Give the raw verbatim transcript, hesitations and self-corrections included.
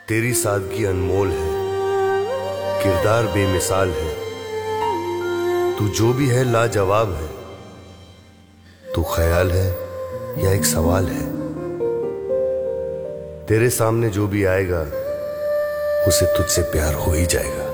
तेरी सादगी अनमोल है, किरदार बेमिसाल है। तू जो भी है लाजवाब है। तू ख्याल है या एक सवाल है। तेरे सामने जो भी आएगा उसे तुझसे प्यार हो ही जाएगा।